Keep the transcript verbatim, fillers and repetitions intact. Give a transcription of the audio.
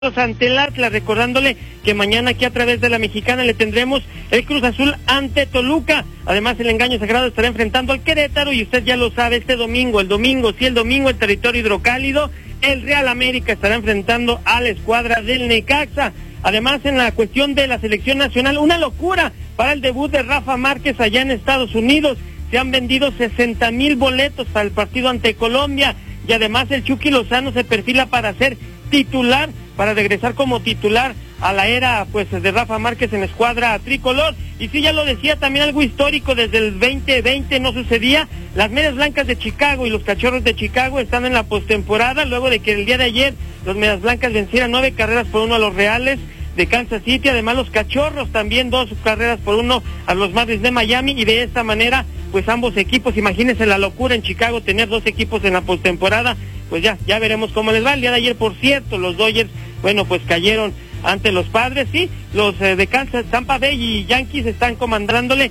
ante el Atlas, recordándole que mañana aquí a través de la Mexicana le tendremos el Cruz Azul ante Toluca. Además, el Engaño Sagrado estará enfrentando al Querétaro y usted ya lo sabe, este domingo, el domingo, sí, el domingo, el territorio hidrocálido, el Real América estará enfrentando a la escuadra del Necaxa. Además, en la cuestión de la selección nacional, una locura para el debut de Rafa Márquez allá en Estados Unidos. Se han vendido sesenta mil boletos para el partido ante Colombia y además el Chucky Lozano se perfila para ser titular, para regresar como titular a la era pues de Rafa Márquez en la escuadra tricolor. Y sí, ya lo decía, también algo histórico, desde el veinte veinte no sucedía. Las Medias Blancas de Chicago y los Cachorros de Chicago están en la postemporada, luego de que el día de ayer los Medias Blancas vencieran nueve carreras por uno a los Reales de Kansas City. Además, los Cachorros también dos carreras por uno a los Marlins de Miami, y de esta manera pues ambos equipos, imagínense la locura en Chicago, tener dos equipos en la postemporada. Pues ya, ya veremos cómo les va. El día de ayer, por cierto, los Dodgers, bueno, pues cayeron ante los Padres, sí, los eh, de Kansas, Tampa Bay y Yankees están comandándole